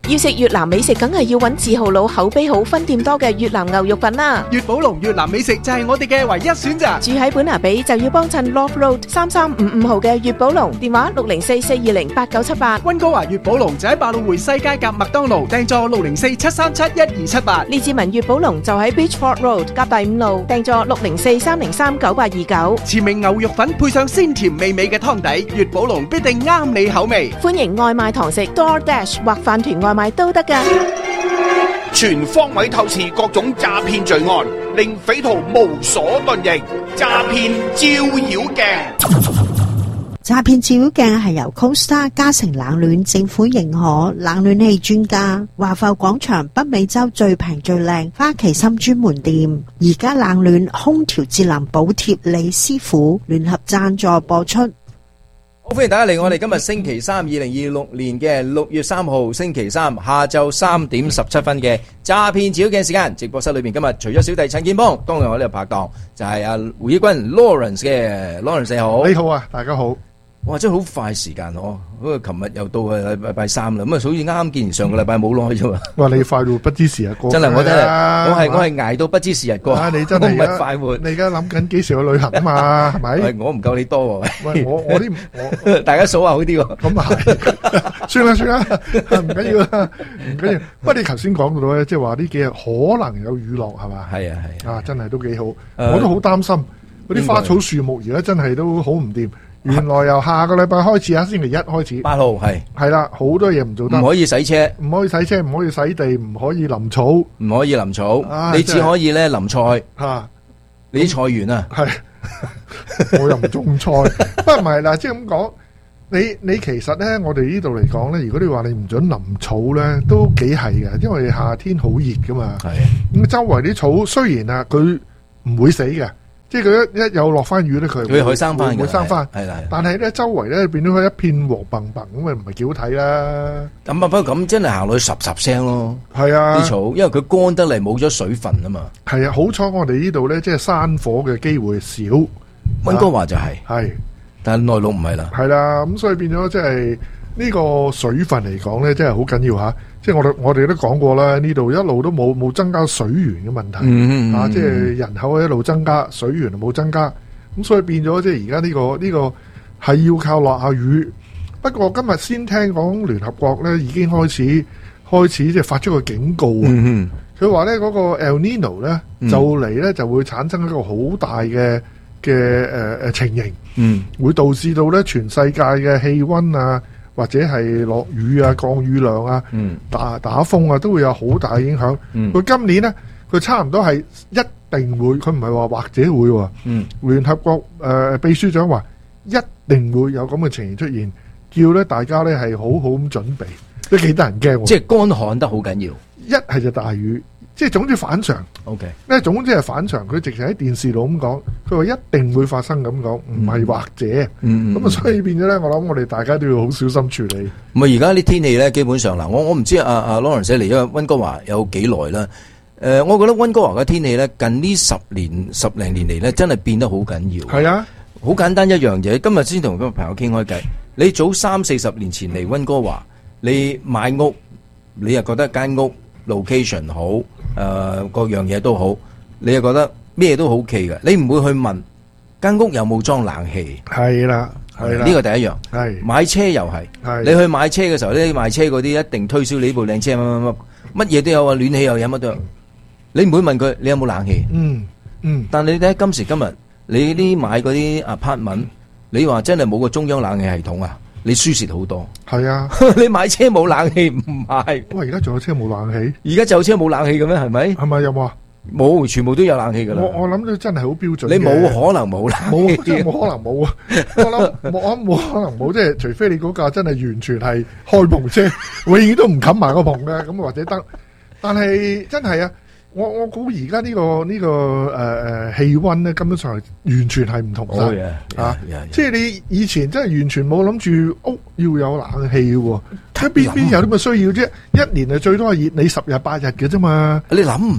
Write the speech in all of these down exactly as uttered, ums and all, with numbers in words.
要食越南美食，梗係要揾字號佬口碑好、分店多嘅越南牛肉粉啦。 粵寶龍越南美食就係我哋嘅唯一選擇。 住喺本拿比就要幫襯 Love Road 三三五五號嘅粵寶龍，電話六零四四二零八九七八。 溫哥華粵寶龍就喺百老匯西街夾麥當勞，訂座六零四七三七一二七八。 列治文粵寶龍就喺 Beachford Road 夾第五路，訂座六零四三零三九八二九。 馳名牛肉粉配上鮮甜美美嘅湯底，粵寶龍必定啱你口味。 歡迎外賣堂食 DoorDash 或飯團外賣都得㗎。 全方位透視各種詐騙罪案，令匪徒無所遁形。詐騙照妖鏡。 詐騙照妖鏡係由 Costa 嘉誠冷暖政府認可冷暖氣專家華埠廣場北美洲最平最靚花旗參專門店，而家冷暖空調節能補貼李師傅聯合贊助播出。 好，歡迎大家嚟我哋今日星期三，二零二六年嘅六月三號星期三下晝三點十七分嘅詐騙照妖鏡時間。直播室裏邊今日除咗小弟陳建邦，當然我呢個拍檔就係阿胡一君 Lawrence 嘅 Lawrence 你好。 你好啊，大家好。 哇，真係好快時間哦！咁啊，琴日又到啊禮拜三啦，咁啊，好似啱啱見完上個禮拜冇耐啫嘛。 哇，你快到不知時日過。 真係我真係，我係我係捱到不知時日過。 啊，你真係唔係快活。 你而家諗緊幾時去旅行啊嘛？係咪？ 我唔夠你多喎。 喂，我我啲我大家數下好啲喎。 咁啊係，算啦算啦，唔緊要啦，唔緊要。不過你頭先講到咧，即係話呢幾日可能有雨落係嘛？ 係啊係。 啊，真係都幾好。我都好擔心嗰啲花草樹木，而家真係都好唔掂。原來由下個禮拜開始啊，星期一開始， 八號係係啦，好多嘢唔做得， 唔可以洗車， 唔可以洗車，唔可以洗地，唔可以淋草， 唔可以淋草，你只可以咧淋菜吓， 你啲菜園啊， 係我又唔種菜，不過唔係啦，即係咁講，你你其實咧，我哋呢度嚟講咧，如果你話你唔准淋草咧，都幾係嘅，因為夏天好熱噶嘛，係咁周圍啲草雖然啊，佢唔會死嘅。即係佢一一有落翻雨咧，佢佢可以生翻嘅， 會生翻。係啦，但係咧周圍咧變咗佢一片黃濛濛咁啊，唔係幾好睇啦。咁啊，不過咁真係行落去十十聲咯。係啊， 啲草，因為佢乾得嚟冇咗水分啊嘛。 係啊，好彩我哋呢度咧，即係山火嘅機會少。 溫哥華就係係， 但係內陸唔係啦。 係啦，咁所以變咗即係呢個水分嚟講咧，真係好緊要嚇。即係我哋我哋都講過啦，呢度一路都冇冇增加水源嘅問題，嗯嗯嗯啊，即係人口一路增加，水源冇增加，咁所以變咗即係而家呢個呢、呢個係要靠落下雨。不過今日先聽講聯合國咧已經開始開始即係發出個警告啊，佢話咧嗰個 El Nino 咧、嗯、就嚟咧就會產生一個好大嘅嘅誒誒情形，嗯，會導致到咧全世界嘅氣溫啊。或者係落雨啊、降雨量啊、嗯、打打風啊，都會有好大影響。佢、嗯、今年呢，佢差唔多係一定會，佢唔係話或者會喎。嗯，聯合國誒、呃、秘書長話一定會有咁嘅情形出現，叫咧大家咧係好好咁準備，都幾得人驚。即係乾旱得好緊要，一係就大雨。即係總之反常 ，OK，咧總之係反常。佢直情喺電視度咁講，佢話一定會發生咁講，唔係或者。咁、嗯、啊，嗯、所以變咗咧，我諗我哋大家都要好小心處理。 唔係而家啲天氣咧，基本上嗱，我我唔知阿阿 Lawrence 嚟咗溫哥華有幾耐啦。誒、呃，我覺得溫哥華嘅天氣咧，近呢十年十零年嚟咧，真係變得好緊要。係啊，好簡單一樣嘢。今日先同個朋友傾開偈，你早三四十年前嚟溫哥華，你買屋，你又覺得間屋 location 好，誒、呃，各樣嘢都好，你又覺得咩都好 OK 嘅，你唔會去問間屋有冇裝冷氣。係啦，係啦，呢個第一樣。係買車又係，係你去買車嘅時候咧，賣車嗰啲一定推銷你呢部靚車乜乜乜，乜嘢都有啊，暖氣又有乜都有。你唔會問佢你有冇冷氣。嗯嗯。但你睇今時今日，你啲買嗰啲 apartment，你話真係冇個中央冷氣系統啊？你輸蝕好多。係啊，你買車冇冷氣唔買。喂，而家仲有車冇冷氣？而家就有車冇冷氣嘅咩？係咪？係咪有冇啊？冇，全部都有冷氣噶啦。我我諗到真係好標準。你冇可能冇冷氣，冇真係冇可能冇啊！我諗我諗冇可能冇，即係除非你嗰架真係完全係開篷車，永遠都唔冚埋個篷嘅，咁或者得。但係真係啊！我我估而家呢個呢、這個誒誒氣溫咧，根本上係完全係唔同晒、oh, yeah, yeah, 啊！ yeah, yeah. 即係你以前真係完全冇諗住屋要有冷氣嘅，喺邊邊有啲咁嘅需要啫？一年係最多係熱你十日八日嘅啫嘛！你諗唔到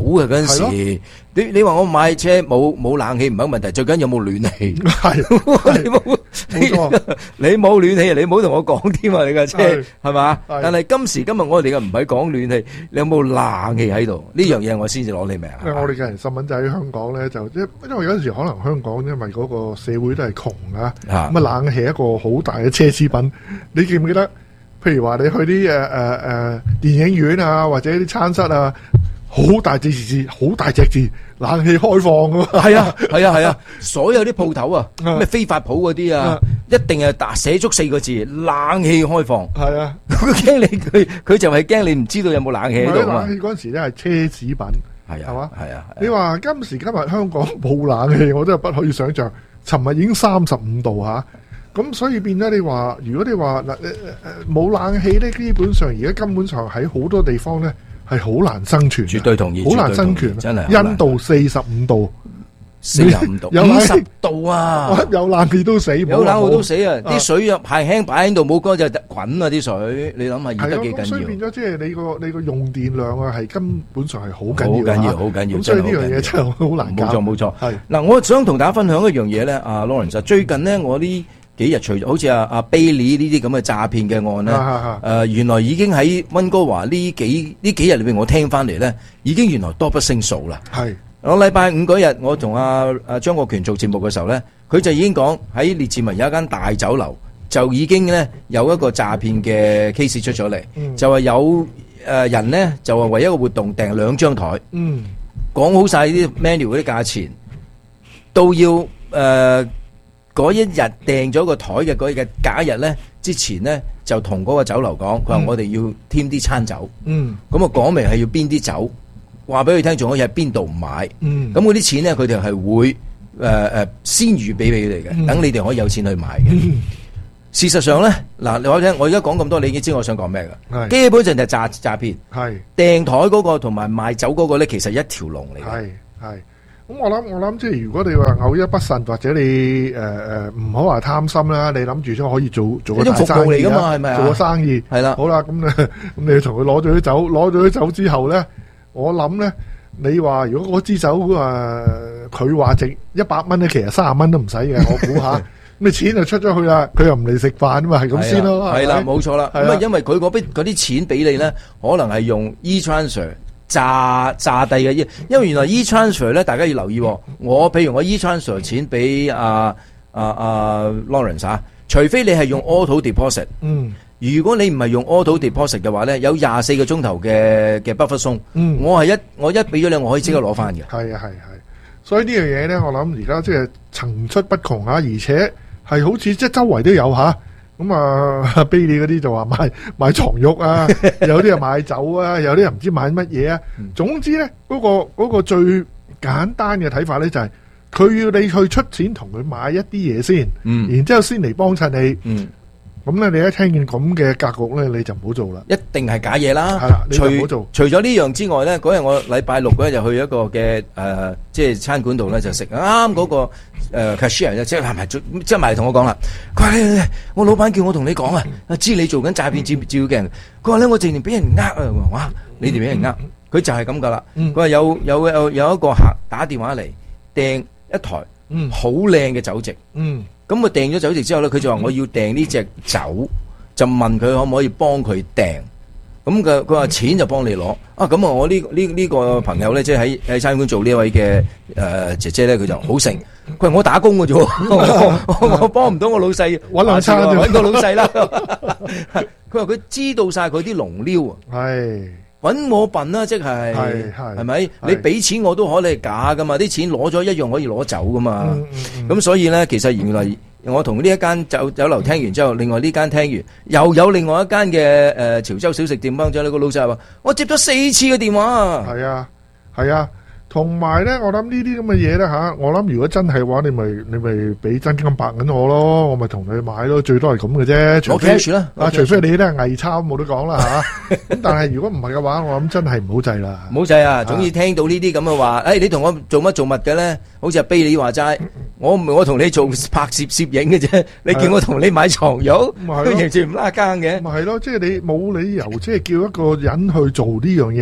嘅嗰陣時。你你話我買車冇冇冷氣唔係問題，最緊有冇暖氣。係你冇冇錯，你冇暖氣，你唔好同我講添啊！你架車係嘛？但係今時今日我哋嘅唔係講暖氣，你有冇冷氣喺度？呢樣嘢我先至攞你命。 因為我哋嘅人細蚊仔喺香港咧，就因因為有陣時可能香港因為嗰個社會都係窮啊，咁啊冷氣係一個好大嘅奢侈品。你記唔記得？譬如話你去啲誒誒誒電影院啊，或者啲餐室啊。好大隻字，好大隻字，冷氣開放噶嘛？ 係啊，係啊，係啊！所有啲鋪頭啊，咩飛髮鋪嗰啲啊，一定係打寫足四個字，冷氣開放。係啊，佢驚你，佢佢就係驚你唔知道有冇冷氣喺度嘛。 冷氣嗰陣時咧係奢侈品， 係啊， 係嘛？ 係啊。 你話今時今日香港冇冷氣，我真係不可以想象。尋日已經三十五度吓，咁所以變咗你話，如果你話嗱誒誒冇冷氣咧，基本上而家根本上喺好多地方咧。係好難生存， 絕對同意， 好難生存， 真係。 印度四十五度， 四十五度，五十度啊！ 有冷氣都死， 有冷氣都死啊！啲水啊排輕擺喺度，冇乾就滾啊！啲水，你諗下熱得幾緊要？ 所以變咗即係你個你個用電量啊，係根本上係好緊要， 好緊要，好緊要。 咁所以呢樣嘢真係好難搞。 冇錯，冇錯。係嗱，我想同大家分享一樣嘢咧，阿 Lawrence，最近咧我呢幾日除咗好似阿阿 Bailey 呢啲咁嘅詐騙嘅案咧，誒、啊呃、原來已經喺溫哥華呢幾呢幾日裏邊，我聽翻嚟咧，已經原來多不勝數啦。係我禮拜五嗰日，我同阿阿張國權做節目嘅時候咧，佢就已經講喺列治文有一間大酒樓，就已經咧有一個詐騙嘅 case 出咗嚟，嗯、就話有誒人咧就話為一個活動訂兩張台，嗯，講好晒啲 menu 嗰啲價錢，都要誒。呃嗰一日訂咗個台嘅嗰日嘅假日咧，之前咧就同嗰個酒樓講，佢話我哋要添啲餐酒，嗯，咁啊講明係要邊啲酒，話俾佢聽，仲可以喺邊度買，嗯，咁嗰啲錢咧佢哋係會誒誒、呃、先預俾俾佢哋嘅，等、嗯、你哋可以有錢去買嘅。嗯、事實上咧，嗱你話聽，我而家講咁多，你已經知我想講咩㗎？基本上就係詐詐騙，係訂台嗰個同埋賣酒嗰個咧，其實一條龍嚟嘅，係係。咁我諗我諗即係如果你話偶一不慎或者你誒誒唔好話貪心啦，你諗住都可以做做個大生意啦，係咪啊？做個生意係啦。好啦，咁咧咁你同佢攞咗啲酒，攞咗啲酒之後咧，我諗咧，你話如果嗰支酒誒佢話值一百蚊咧，其實三十蚊都唔使嘅，我估下。咁你錢就出咗去啦，佢又唔嚟食飯啊嘛，係咁先咯。係啦，冇錯啦。咁啊，因為佢嗰筆嗰啲錢俾你咧，可能係用 e-transfer。炸炸低嘅，因為原來 e-transfer 咧，大家要留意。我譬如我 e-transfer 錢俾阿阿阿 Lawrence 啊，除非你係用 auto deposit。嗯，如果你唔係用 auto deposit 嘅話咧，有廿四個鐘頭嘅嘅 buffer zone。嗯，我係一我一俾咗你，我可以即刻攞翻嘅。係啊係係，所以呢樣嘢咧，我諗而家即係層出不窮啊，而且係好似即係周圍都有吓。咁啊，卑利嗰啲就話買買床褥啊，有啲人買酒啊，有啲人唔知買乜嘢啊。總之咧，嗰個嗰個最簡單嘅睇法咧就係，佢要你去出錢同佢買一啲嘢先，嗯，然之後先嚟幫襯你，嗯。咁咧，你一聽見咁嘅格局咧，你就唔好做啦。一定係假嘢啦。係啦，你就唔好做。除咗呢樣之外咧，嗰日我禮拜六嗰日就去一個嘅誒，即係餐館度咧就食。啱啱嗰個誒 cashier 咧，即係埋即係埋嚟同我講啦。佢話：我老闆叫我同你講啊，知你做緊詐騙照照嘅人。佢話咧，我直情俾人呃啊！我話：哇，你哋俾人呃？佢就係咁噶啦。佢話有有有有一個客打電話嚟訂一台好靚嘅酒席。嗯。咁佢訂咗酒席之後咧，佢就話我要訂呢隻酒，就問佢可唔可以幫佢訂。咁佢佢話錢就幫你攞。啊，咁啊，我呢呢呢個朋友咧，即係喺喺餐館做呢位嘅誒姐姐咧，佢就好誠。佢話我打工嘅啫，我我幫唔到我老細搵兩餐，搵個老細啦。佢話佢知道晒佢啲龍撩啊。係。搵我笨啦，即係係係咪？你俾錢我都可能係假噶嘛，啲錢攞咗一樣可以攞走噶嘛。咁、嗯嗯、所以咧，其實原來我同呢一間酒酒樓聽完之後，另外呢間聽完，又有另外一間嘅誒潮州小食店幫咗呢個老細話，我接咗四次嘅電話。係啊，係啊。同埋咧，我諗呢啲咁嘅嘢咧吓，我諗如果真係話，你咪你咪俾真金白銀我咯，我咪同你買咯，最多係咁嘅啫。除非啦，啊，除非你都係偽鈔，冇得講啦吓。咁但係如果唔係嘅話，我諗真係唔好制啦。唔好制啊！總之聽到呢啲咁嘅話，誒，你同我做乜做乜嘅咧？好似阿卑你話齋，我唔係我同你做拍攝攝影嘅啫，你叫我同你買床褥，都完全唔拉更嘅。咪係咯，即係你冇理由即係叫一個人去做呢樣嘢。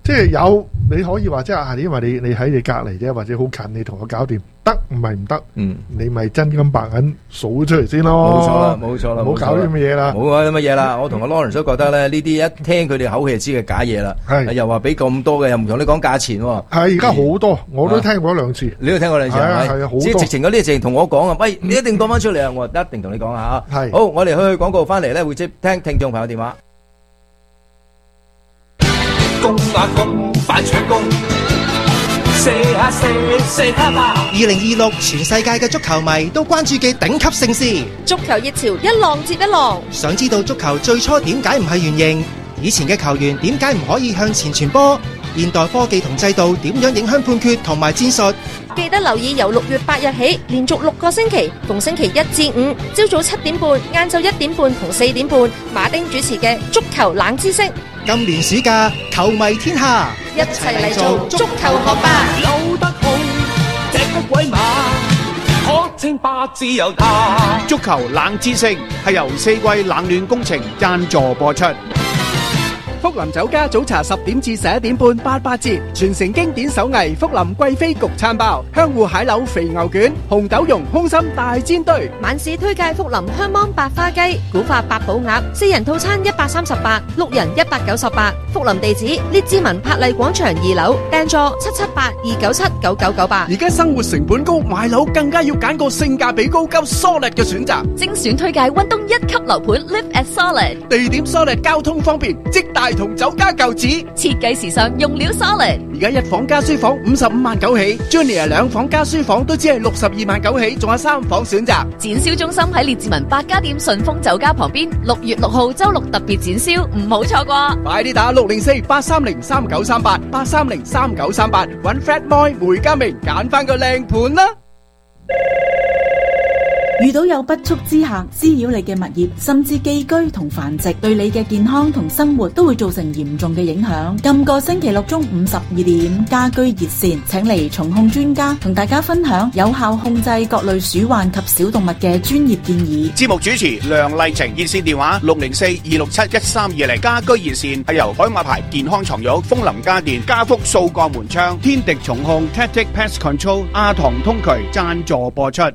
即係有你可以話即係啊，因為你你喺你隔離啫，或者好近，你同我搞掂得，唔係唔得，嗯，你咪真金白銀數出嚟先咯。冇錯啦，冇錯啦，唔好搞啲咁嘅嘢啦，唔好搞啲乜嘢啦。我同阿 Lawrence 都覺得咧，呢啲一聽佢哋口氣就知係假嘢啦。係又話俾咁多嘅，又唔同你講價錢喎。係而家好多，我都聽過一兩次。你都聽過兩次係咪？係啊，好多。即係直情嗰啲直情同我講啊，喂，你一定講翻出嚟啊！我一定同你講下嚇。係好，我哋去去廣告翻嚟咧，會接聽聽眾朋友電話。 公啊公，快搶攻！射下射，射下吧！二零二六全世界嘅足球迷都關注嘅頂級盛事， 足球熱潮一浪接一浪。 想知道足球最初點解唔係圓形？以前嘅球員點解唔可以向前傳波？現代科技同制度點樣影響判決同埋戰術？ 記得留意由六月八日起，連續六個星期，逢星期一至五，朝早七點半、晏晝一點半同四點半，馬丁主持嘅足球冷知識。 今年暑假，球迷天下， 一齊嚟做足球學霸。 有得好，隻不鬼馬，可稱霸自由他。 足球冷知識係由四季冷暖工程贊助播出。 福林酒家早茶十點至十一點半八八折，傳承經典手藝福林貴妃焗餐包、香芋蟹柳肥牛卷、紅豆蓉空心大煎堆。 晚市推介福林香芒白花雞、古法八寶鴨，四人套餐一百三十八，六人一百九十八。福林地址：列治文柏麗廣場二樓，訂座七七八二九七九九九八。 而家生活成本高，買樓更加要揀個性價比高、夠 solid 嘅選擇。 精選推介溫東一級樓盤 Live at Solid， 地點 solid， 交通方便，即大同酒家舊址， 設計時尚，用料 solid。 而家一房加書房五十五萬九起 ，Junior 兩房加書房都只係六十二萬九起，仲有三房選擇。 展銷中心喺列治文百家店順豐酒家旁邊，六月六號周六特別展銷，唔好錯過。 快啲打六零四八三零三九三八八三零三九三八，揾 Fred Moy 梅家明揀翻個靚盤啦。 遇到有不速之客滋擾你嘅物業，甚至寄居同繁殖，對你嘅健康同生活都會造成嚴重嘅影響。今個星期六中午十二點，家居熱線請嚟蟲控專家同大家分享有效控制各類鼠患及小動物嘅專業建議。 節目主持梁麗晴，熱線電話六零四二六七一三二零。家居熱線係由海馬牌健康床褥、風林家電、家福掃鋼門窗、天敵蟲控、Tactic Pest Control、阿唐通渠贊助播出。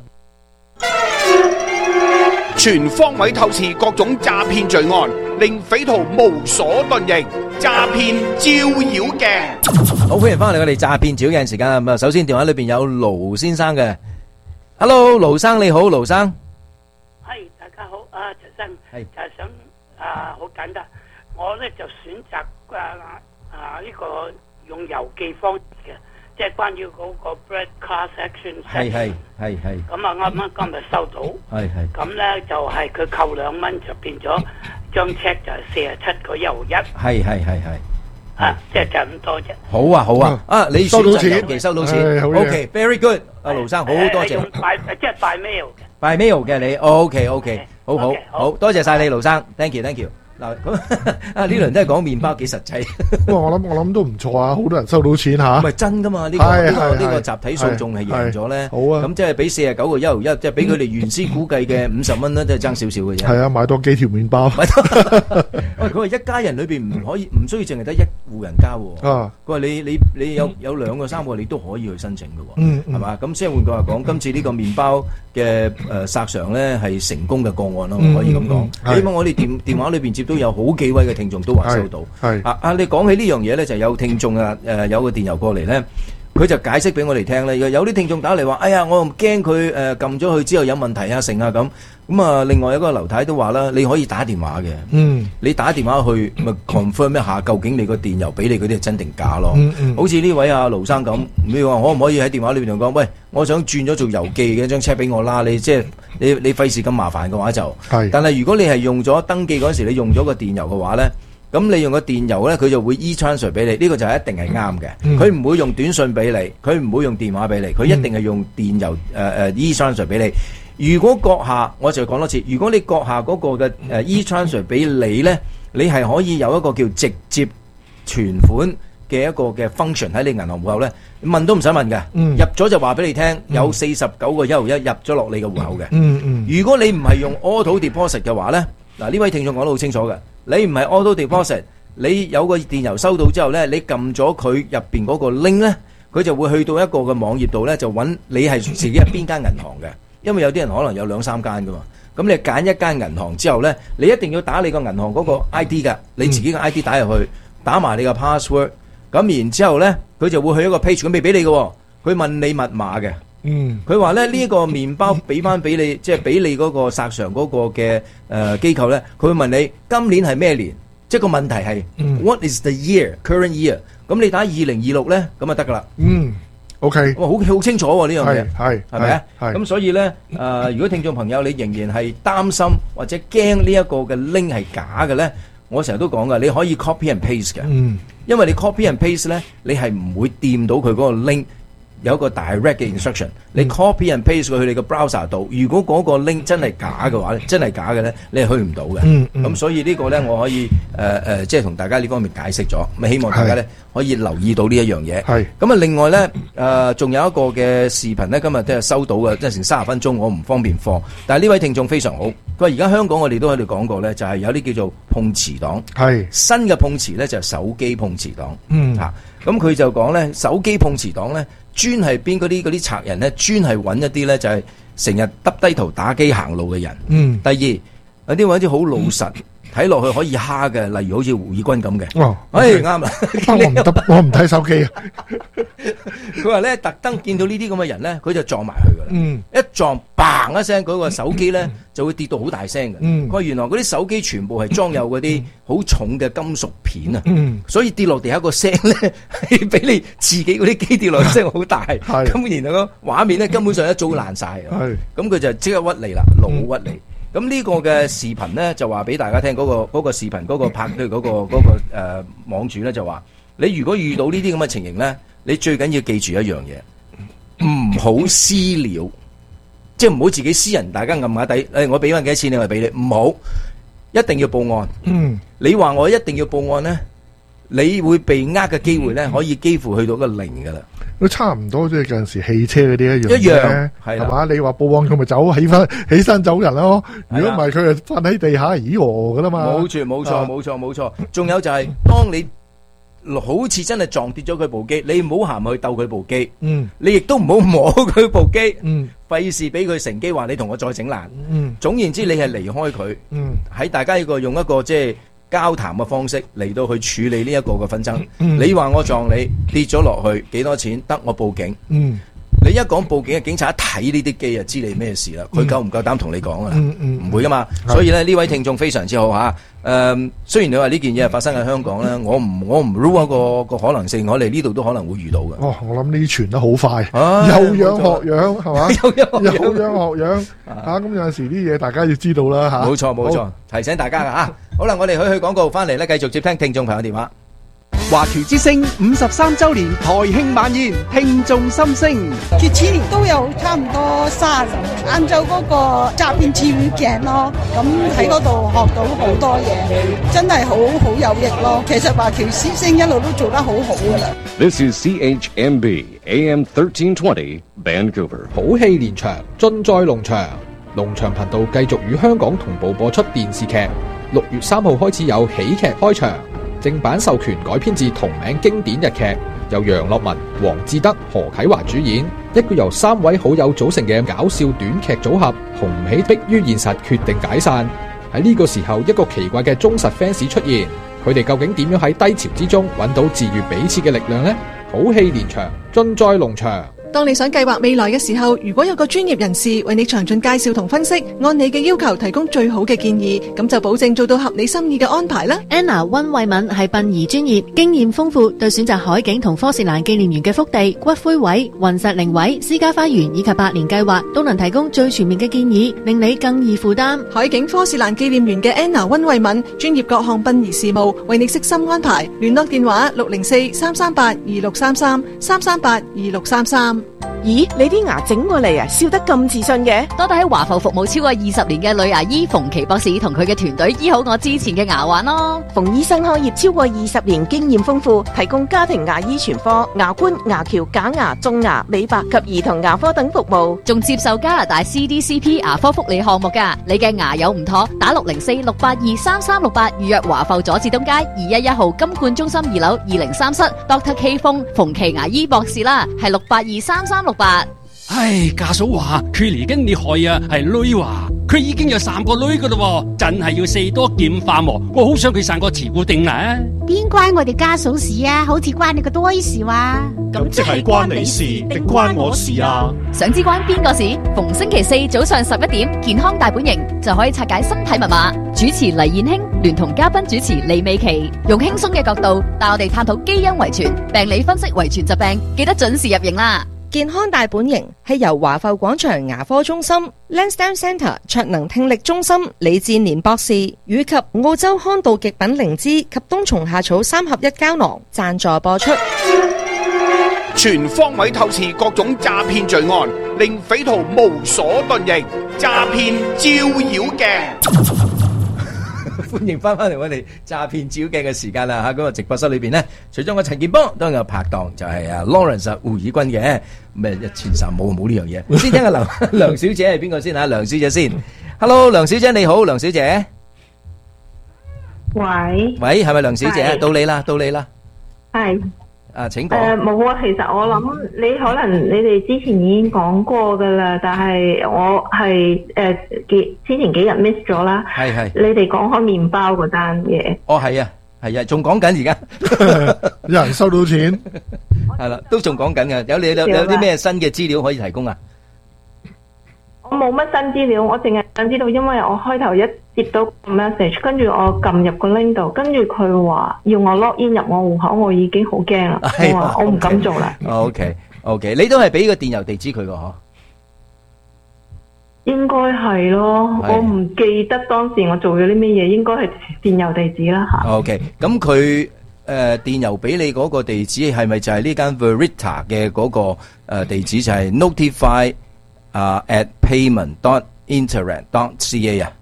全方位透視各種詐騙罪案，令匪徒無所遁形。詐騙照妖鏡， 好，歡迎翻嚟我哋詐騙照妖鏡時間啊！咁啊，首先電話裏邊有盧先生嘅 ，Hello， 盧生你好，盧生， 係大家好，啊陳生，係就係想啊好簡單，我咧就選擇啊啊呢個用郵寄方式嘅。即係關於嗰個 bread class action， 係係係係。咁啊啱啱今日收到，係係。咁咧就係佢扣兩蚊就變咗張 check 就係四十七個一毫一。係係係係。啊，即係就咁多啫。好啊好啊，啊你收到錢，期收到錢 ，OK，very good，阿盧生好多謝。by 即係 by mail 嘅。by mail 嘅你 ，OK OK，好好好，多謝晒你盧生 ，thank you thank you。嗱咁啊，呢輪都係講麵包幾實際。哇！我諗我諗都唔錯啊，好多人收到錢嚇。唔係真噶嘛？呢個呢個呢個集體訴訟係贏咗咧。好啊！咁即係俾四十九個一毫一，即係俾佢哋原先估計嘅五十蚊咧，都係爭少少嘅啫。係啊，買多幾條麵包。喂，佢話一家人裏邊唔可以，唔需要淨係得一戶人家喎。啊！佢話你你你有有兩個三個，你都可以去申請嘅喎。嗯嗯。係嘛？咁即係換句話講，今次呢個麵包嘅誒索償咧係成功嘅個案咯，可以咁講。起碼我哋電電話裏邊接都有好幾位嘅聽眾都話收到。係啊啊！你講起呢樣嘢咧，就有聽眾啊誒有個電郵過嚟咧，佢就解釋俾我哋聽咧。有啲聽眾打嚟話：哎呀，我唔驚佢誒撳咗佢之後有問題啊，成啊咁。咁啊，另外一個劉太都話啦，你可以打電話嘅。嗯，你打電話去咪 confirm 一下，究竟你個電郵俾你嗰啲係真定假咯？嗯嗯。好似呢位阿盧生咁，你話可唔可以喺電話裏邊同講？喂，我想轉咗做郵寄嘅張 check 俾我啦。你即係你你費事咁麻煩嘅話就係。但係如果你係用咗登記嗰時，你用咗個電郵嘅話咧，咁你用個電郵咧，佢就會 e-transfer 俾你。呢個就係一定係啱嘅。佢唔會用短信俾你，佢唔會用電話俾你，佢一定係用電郵誒誒 e-transfer 俾你。如果閣下，我就講多次，如果你閣下嗰個嘅誒 e-transfer 俾你咧，你係可以有一個叫直接存款嘅一個嘅 function 喺你銀行戶口咧，問都唔使問嘅，嗯、入咗就話俾你聽，嗯、有四十九個一毫一入咗落你嘅戶口嘅。嗯嗯、如果你唔係用 auto deposit 嘅話咧，嗱呢位聽眾講得好清楚嘅，你唔係 auto deposit， 你有個電郵收到之後咧，你撳咗佢入邊嗰個 link 咧，佢就會去到一個嘅網頁度咧，就揾你係自己係邊間銀行嘅。因為有啲人可能有兩三間噶嘛，咁你揀一間銀行之後咧，你一定要打你個銀行嗰個 I D 噶，你自己嘅 I D 打入去，打埋你個 password， 咁然之後咧，佢就會去一個 page，佢未俾你嘅，佢問你密碼嘅。嗯，佢話咧呢一個麵包俾翻俾你，即係俾你嗰個索償嗰個嘅誒機構咧，佢會問你今年係咩年，即係個問題係、嗯、what is the year current year， 咁你打二零二六咧，咁就得噶啦。嗯 ，OK， 哇，好好清楚喎呢樣嘢，係係咪啊？咁所以咧誒、呃，如果聽眾朋友你仍然係擔心或者驚呢一個嘅 link 係假嘅咧，我成日都講噶，你可以 copy and paste 嘅，嗯，因為你 copy and paste 咧，你係唔會掂到佢嗰個 link。有一個 direct 嘅 instruction，、嗯、你 copy and paste 佢去你個 browser 度。如果嗰個 link 真係假嘅話咧，真係假嘅咧，你係去唔到嘅。咁、嗯嗯、所以呢個咧，我可以誒誒、呃，即係同大家呢方面解釋咗。咁希望大家咧可以留意到呢一樣嘢。係咁啊，另外咧誒，仲、呃、有一個嘅視頻咧，今日都係收到嘅，即係成三十分鐘，我唔方便放。但係呢位聽眾非常好，佢話而家香港我哋都喺度講過咧，就係、是、有啲叫做碰瓷黨。係新嘅碰瓷咧，就係、是、手機碰瓷黨。嗯嚇，咁、啊、佢就講咧，手機碰瓷黨咧。專係邊嗰啲嗰啲賊人咧，專係揾一啲咧就係成日耷低頭打機行路嘅人。嗯。第二有啲揾啲好老實，睇落去可以蝦嘅，例如好似胡以軍咁嘅。哦。哎，啱啦。我唔得，我唔睇手機啊。佢話咧，特登見到呢啲咁嘅人咧，佢就撞埋去噶啦。嗯。一撞，嘭一聲，嗰個手機咧就會跌到好大聲嘅。嗯。佢話原來嗰啲手機全部係裝有嗰啲好重嘅金屬片啊。嗯。所以跌落地下個聲咧，係比你自己嗰啲機跌落聲好大。係。咁然後個畫面咧根本上一早爛晒。係。咁佢就即刻屈你啦，老屈你。咁呢個嘅視頻咧就話俾大家聽，嗰、嗰個嗰個視頻嗰個拍嘅嗰、嗰個嗰、嗰個誒、呃、網主咧就話，你如果遇到呢啲咁嘅情形咧，你最緊要記住一樣嘢，唔好私了，即係唔好自己私人，大家暗下底，誒我俾翻幾多錢你咪俾你，唔好，一定要報案。嗯，你話我一定要報案咧，你會被呃嘅機會咧，可以幾乎去到個零噶啦。都差唔多，即係近時汽車嗰啲一樣一樣係嘛？你話報案佢咪走起翻起身走人咯？如果唔係佢就瞓喺地下咦喎噶啦嘛。冇錯冇錯冇錯冇錯。仲有就係、是、當你好似真係撞跌咗佢部機，你唔好行去鬥佢部機。嗯，你亦都唔好摸佢部機。嗯，費事俾佢乘機話你同我再整爛。嗯，總言之你係離開佢。嗯，喺大家一個用一個即係交談嘅方式嚟到去處理呢一個嘅紛爭。嗯、你話我撞你跌咗落去幾多錢？得我報警。嗯，你一講報警嘅警察一睇呢啲機就知你咩事啦。佢、嗯、夠唔夠膽同你講啊？唔、嗯嗯、會噶嘛。所以咧呢位聽眾非常之好吓。誒、呃，雖然你話呢件嘢發生喺香港咧，我唔我唔 rule 一個個可能性，我哋呢度都可能會遇到嘅。哦，我諗呢傳得好快，有樣學樣係嘛？有樣有樣學樣吓，咁有陣時啲嘢大家要知道啦吓。冇錯冇錯，提醒大家噶吓。好啦，我哋去去廣告，翻嚟咧繼續接聽聽眾朋友電話。 華僑之聲五十三周年台慶晚宴，聽眾心聲。 佢前年都有差唔多卅年，晏晝嗰個詐騙詞語鏡咯，咁喺嗰度學到好多嘢，真係好好有益咯。其實華僑之聲一路都做得好好噶啦。 This is C H M B A M thirteen twenty Vancouver。 好戲連場，盡在龍翔。龍翔頻道繼續與香港同步播出電視劇。六月三號開始有喜劇開場。正版授權改編自同名經典日劇，由楊樂文、黃志德、何啟華主演，一個由三位好友組成嘅搞笑短劇組合，紅唔起迫於現實決定解散。喺呢個時候，一個奇怪嘅忠實 fans 出現，佢哋究竟點樣喺低潮之中揾到治愈彼此嘅力量呢？好戲連場，盡在龍翔。 當你想計劃未來嘅時候，如果有個專業人士為你詳盡介紹同分析，按你嘅要求提供最好嘅建議，咁就保證做到合你心意嘅安排啦。 Anna 溫慧敏係殯儀專業，經驗豐富，對選擇海景同科士蘭紀念園嘅福地、骨灰位、雲石靈位、私家花園以及百年計劃，都能提供最全面嘅建議，令你更易負擔。 海景科士蘭紀念園嘅 Anna 溫慧敏，專業各項殯儀事務，為你悉心安排。聯絡電話六零四三三八二六三三三三八二六三三。 咦，你啲牙整過嚟啊，笑得咁自信嘅？ 多得喺華埠服務超過二十年嘅女牙醫馮琪博士同佢嘅團隊醫好我之前嘅牙患咯。 馮醫生開業超過二十年，經驗豐富，提供家庭牙醫全科、牙冠、牙橋、假牙、種牙、美白及兒童牙科等服務， 仲接受加拿大 C D C P 牙科福利項目㗎。你嘅牙有唔妥，打六零四六八二三三六八預約華埠佐治東街二一一號金冠中心二樓二零三室 Doctor K 風馮琪牙醫博士啦，係六八二三三六八。 唉，家嫂話佢嚟緊你害啊，係女話佢已經有三個女噶啦，真係要四多劍化喎。我好想佢生個慈固定啦。 邊關我哋家嫂事啊？好似關你個多事話。 咁即係關你事定關我事啊？ 想知關邊個事？逢星期四早上十一點，健康大本營就可以拆解身體密碼。主持黎燕卿聯同嘉賓主持李美琪，用輕鬆嘅角度帶我哋探討基因遺傳、病理分析遺傳疾病，記得準時入營啦。 健康大本營係由華埠廣場牙科中心、Lansdowne Centre 卓能聽力中心李志年博士以及澳洲康道極品靈芝及冬蟲夏草三合一膠囊贊助播出。 全方位透視各種詐騙罪案，令匪徒無所遁形。詐騙照妖鏡。 歡迎翻翻嚟我哋詐騙照鏡嘅時間啦嚇！咁啊直播室裏邊咧，除咗我陳健邦，當然有拍檔就係啊 Lawrence 胡以軍嘅。咩一千三冇冇呢樣嘢？先聽下梁梁小姐係邊個先嚇？梁小姐先 ，Hello， 梁小姐你好，梁小姐。 喂。 喂，係咪梁小姐啊？到你啦，到你啦。 係。 啊，請講。 誒冇啊，其實我諗你可能你哋之前已經講過㗎啦，但係我係誒幾之前幾日 miss 咗啦。 係係。 你哋講開麵包嗰單嘢。 哦，係啊，係啊，仲講緊而家。 有人收到錢。 係啦，都仲講緊嘅。有你有有啲咩新嘅資料可以提供啊？ 我冇乜新資料，我淨係想知道，因為我開頭一接到個 message， 跟住我撳入個 link 度，跟住佢話要我 log in 入我戶口，我已經好驚啦，我話我唔敢做啦。 OK OK， 你都係俾個電郵地址佢個嗬？ 應該係咯，我唔記得當時我做咗啲咩嘢，應該係電郵地址啦吓。 OK， 咁佢誒電郵俾你嗰個地址係咪就係呢間 Verita 嘅嗰個誒地址就係 notify？啊、uh, at payment dot internet dot ca 啊，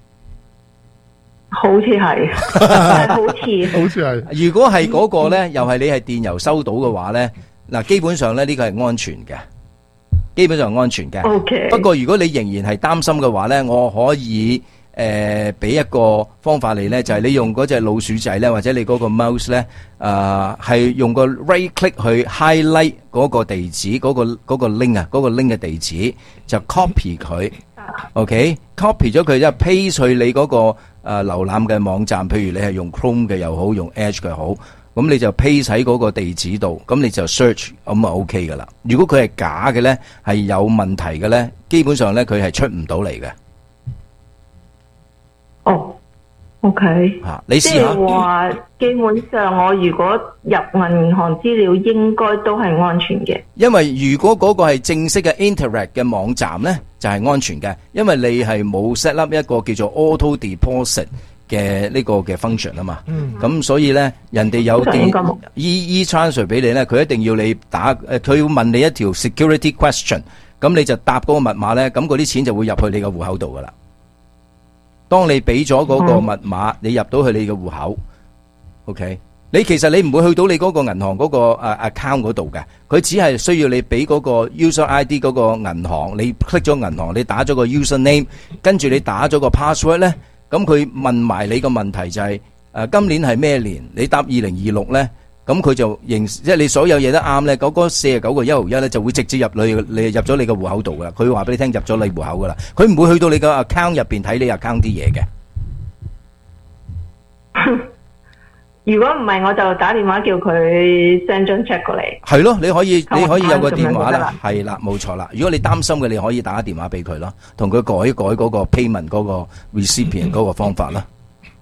好似係，好似， 好似係。 如果係嗰個咧，又係你係電郵收到嘅話咧，嗱，基本上咧呢個係安全嘅，基本上係安全嘅。 OK。 不過如果你仍然係擔心嘅話咧，我可以誒俾、呃、一個方法你咧，就係、是、你用嗰隻老鼠仔咧，或者你嗰個 mouse 咧，誒、呃、係用個 right click 去 highlight 嗰個地址，嗰、那個嗰、那個 link 啊，嗰個 link 嘅地址就 copy 佢 ，OK，copy 咗佢之後 paste 去你嗰、那個誒瀏覽嘅網站，譬如你係用 Chrome 嘅又好，用 Edge 嘅好，咁你就 paste 喺嗰個地址度，咁你就 search 咁啊 OK 噶啦。如果佢係假嘅咧，係有問題嘅咧，基本上咧佢係出唔到嚟嘅。 哦 ，OK， 吓，你試下。 即係話，基本上我如果入銀行資料，應該都係安全嘅。 因為如果嗰個係正式嘅 Interact 嘅網站咧，就係安全嘅，因為你係冇 set up 一個叫做 Auto Deposit 嘅呢個嘅 function 啊嘛。嗯。咁所以咧，人哋有啲 E E transfer 俾你咧，佢一定要你打誒，佢要問你一條 security question，咁你就答嗰個密碼咧，咁嗰啲錢就會入去你個戶口度噶啦。當你俾咗嗰個密碼，嗯、你入到去你嘅戶口 ，OK？你其實你唔會去到你嗰個銀行嗰個誒 account 嗰度嘅，佢只係需要你俾嗰個 user I D 嗰個銀行，你 click 咗銀行，你打咗個 user name， 跟住你打咗個 password 咧，咁佢問埋你個問題就係、是、誒、呃、今年係咩年？你答二零二六咧，咁佢就認即係你所有嘢都啱咧，嗰嗰四十九個一毫一咧就會直接入你你入咗你個戶口度噶啦，佢會話俾你聽入咗你戶口噶啦，佢唔會去到你個 account 入邊睇你 account 啲嘢嘅。 如果唔係，我就打電話叫佢 send 張 check 過嚟。 係咯，你可以你可以有個電話啦，係啦，冇錯啦。如果你擔心嘅，你可以打電話俾佢咯，同佢改改嗰個 payment 嗰個 recipient 嗰個方法啦。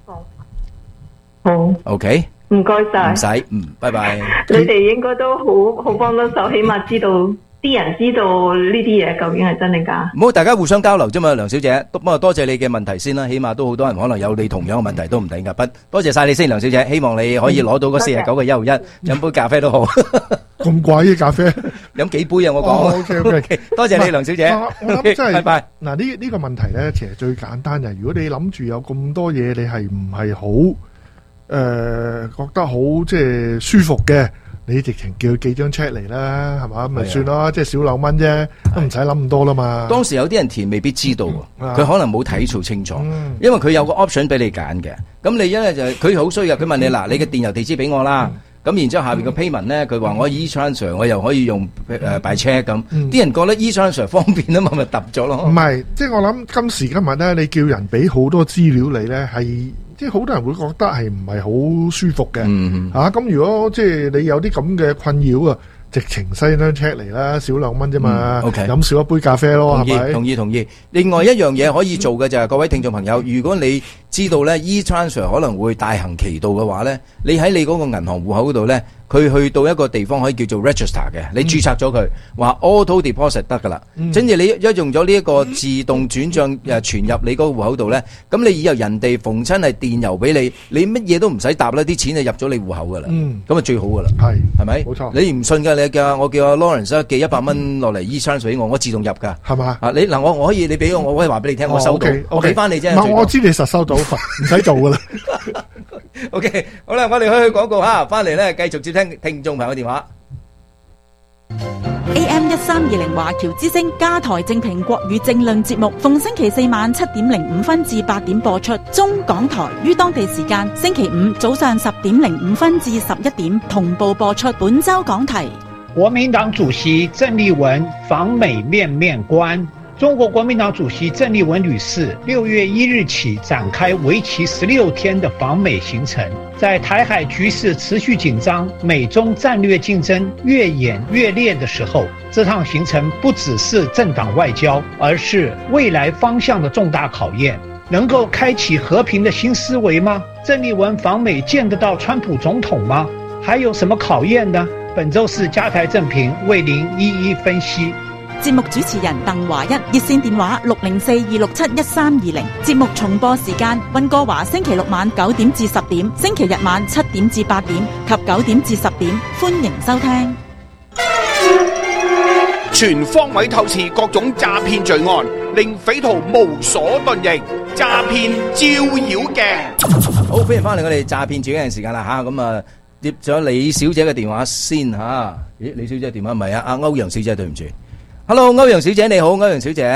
好。 OK。 唔該晒。 唔使，嗯，拜拜。 你哋應該都好好幫到手，起碼知道啲人知道呢啲嘢究竟係真定假。 唔好，大家互相交流啫嘛，梁小姐。不過多謝你嘅問題先啦，起碼都好多人可能有你同樣嘅問題都唔定㗎。不，多謝晒你先，梁小姐。希望你可以攞到嗰四十九個一毫一，飲杯咖啡都好。 咁貴嘅咖啡， 飲幾杯啊？我講。 哦，OK OK， 多謝你，梁小姐。 我諗真係， 拜拜。 嗱呢呢個問題咧，其實最簡單就係，如果你諗住有咁多嘢，你係唔係好誒覺得好即係舒服嘅？你直情叫佢寄張 check 嚟啦，係嘛？咪算咯，即係少兩蚊啫，都唔使諗咁多啦嘛。 當時有啲人填未必知道，佢、嗯、可能冇睇數清楚， 嗯、 因為佢有個 option 俾你揀嘅。咁你一咧就佢好衰嘅，佢問你嗱、嗯，你嘅電郵地址俾我啦。咁、嗯、然之後下邊個 payment 咧，佢話我 e-transfer 我又可以用誒 by check 咁。啲、嗯、人覺得 e-transfer 方便啊嘛，咪揼咗咯。 唔係，即係我諗今時今日咧，你叫人俾好多資料你咧，係。即係好多人會覺得係唔係好舒服嘅，嚇咁、嗯啊、如果即係你有啲咁嘅困擾啊，直情西張 check 嚟啦，少兩蚊啫嘛，飲、嗯 okay. 少一杯咖啡咯，係咪？同意同意。另外一樣嘢可以做嘅就係、是、各位聽眾朋友，如果你知道咧 e-transfer 可能會大行其道嘅話咧，你喺你嗰個銀行戶口嗰度咧，佢去到一個地方可以叫做 register 嘅，你註冊咗佢，話、嗯、auto deposit 得噶啦，跟、嗯、住你一用咗呢一個自動轉帳誒傳入你嗰個戶口度咧，咁你以後人哋逢親係電郵俾你，你乜嘢都唔使答啦，啲錢就入咗你戶口噶啦，咁、嗯、啊最好噶啦，係係咪？冇錯，你唔信㗎，你叫我叫阿 Lawrence 寄一百蚊落嚟 e-transfer 俾我，我自動入㗎，係嘛？啊你嗱我我可以你俾我，我可以話俾你聽、哦，我收到，哦、okay, 我俾翻你啫。 我知你實收到，唔使做噶啦。 OK， 好啦，我哋去去廣告吓，翻嚟咧繼續接聽聽眾朋友電話。 A M 一三二零華僑之聲加台正評國語政論節目，逢星期四晚七點零五分至八點播出。中港台於當地時間星期五早上十點零五分至十一點同步播出。本周講題： 國民黨主席鄭麗文訪美面面觀。中國國民黨主席鄭麗文女士六月一日起展開為期十六天的訪美行程，在台海局勢持續緊張、美中戰略競爭越演越烈的時候，這趟行程不只是政黨外交，而是未來方向的重大考驗。能夠開啟和平的新思維嗎？鄭麗文訪美見得到川普總統嗎？還有什麼考驗呢？本周四加台正評為您一一分析。 節目主持人鄧華一，熱線電話六零四二六七一三二零。節目重播時間溫哥華星期六晚九點至十點，星期日晚七點至八點及九點至十點，歡迎收聽。 全方位透視各種詐騙罪案，令匪徒無所遁形。詐騙照妖鏡。 好，歡迎翻嚟我哋詐騙照妖鏡嘅時間啦吓，咁啊接咗李小姐嘅電話先吓。咦，李小姐電話唔係啊，阿歐陽小姐，對唔住。Hello， 歐陽小姐你好，歐陽小姐。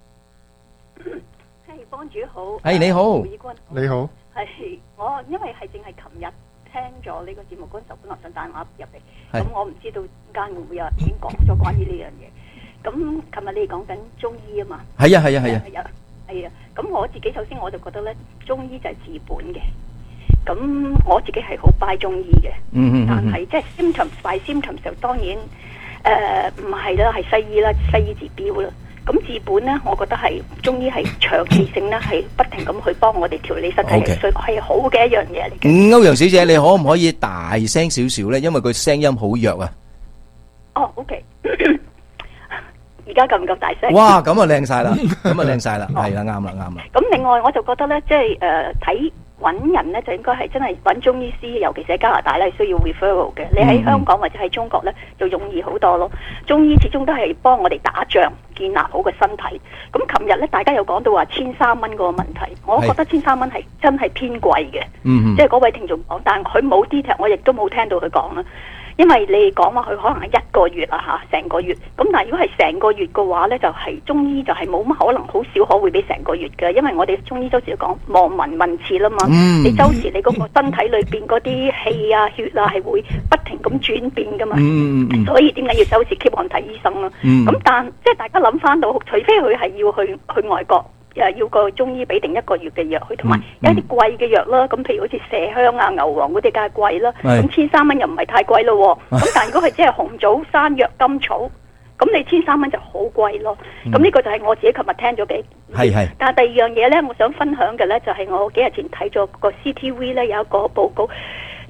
係幫主好。 係你好。 你好。 係我因為係淨係琴日聽咗呢個節目嗰陣時候，本來想打電話入嚟，咁我唔知道間會唔會有人已經講咗關於呢樣嘢。咁琴日你哋講緊中醫啊嘛。係啊係啊係啊。係啊。係啊。咁我自己首先我就覺得咧，中醫就係治本嘅。咁我自己係好 buy 中醫嘅。嗯嗯。但係即係 symptoms by symptoms 就當然。誒唔係啦，係西醫啦，西醫治標啦。咁治本咧，我覺得係中醫係長期性咧，係不停咁去幫我哋調理身體嘅，所以係好嘅一樣嘢嚟嘅。 嗯，歐陽小姐，你可唔可以大聲少少咧？因為佢聲音好弱啊。 哦 ，OK。而家夠唔夠大聲？ 哇，咁啊靚晒啦，咁啊靚晒啦，係啦，啱啦，啱啦。 咁另外我就覺得咧，即係誒睇。揾人咧就應該係真係揾中醫師，尤其是喺加拿大咧需要 referral 嘅。你喺香港或者喺中國咧就容易好多咯。中醫始終都係幫我哋打仗，建立好個身體。咁琴日咧大家有講到話千三蚊嗰個問題，我覺得千三蚊係真係偏貴嘅。即係嗰位聽眾講，但係佢冇 detail，我亦都冇聽到佢講啦。因為你講話佢可能係一個月啊嚇，成個月。咁但係如果係成個月嘅話咧，就係、是、中醫就係冇乜可能，好少可會俾成個月嘅。因為我哋中醫周時都講望聞問切啦嘛，嗯、你周時你嗰個身體裏邊嗰啲氣啊血啊係會不停咁轉變噶嘛，嗯嗯、所以點解要周時 keep on 睇醫生咯？咁、嗯、但即係大家諗翻到，除非佢係要去去外國。誒要個中醫俾定一個月嘅藥佢，同埋有一啲貴嘅藥啦。咁譬如好似麝香啊、牛黃嗰啲，梗係貴啦。咁千三蚊又唔係太貴咯。咁但係如果係只係紅棗、山藥、甘草，咁你千三蚊就好貴咯。咁呢個就係我自己琴日聽咗嘅。係係。但係第二樣嘢咧，我想分享嘅咧就係我幾日前睇咗個 C T V 咧有一個報告，